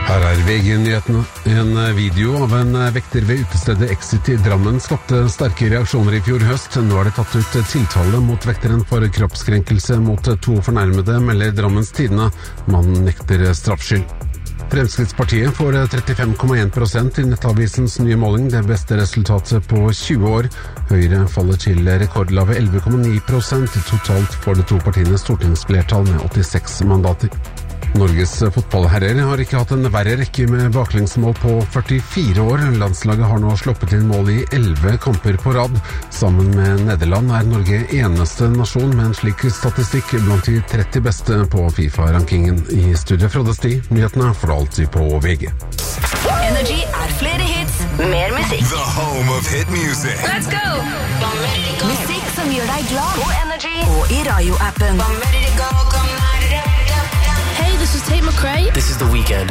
Her VG-nyhetene. En video av en vekter ved utestedet Exit I Drammen skapte sterke reaksjoner I fjor høst. Nå det tatt ut tiltale mot vekteren for kroppskrenkelse mot 2 fornærmede, melder Drammens Tidende. Mannen nekter straffskyld. Fremskrittspartiet får 35,1% I Nettavisens nye måling, det beste resultatet på 20 år. Høyre faller til rekordlave 11,9%. Totalt får de 2 partiene stortingsflertall med 86 mandater. Norges fotballherrer har ikke hatt en verre rekke med baklengsmål på 44 år. Landslaget har nå sluppet inn mål I 11 kamper på rad. Sammen med Nederland Norge eneste nasjon med en slik statistikk blant de 30 beste på FIFA-rankingen. I studiet Frode Sti, nyhetene får alltid på VG. Energy flere hits, mer musikk. The home of hit music. Let's go! Musikk som gjør deg glad på Energy og I radio-appen. Hey, this is Tate McRae. This is The Weeknd.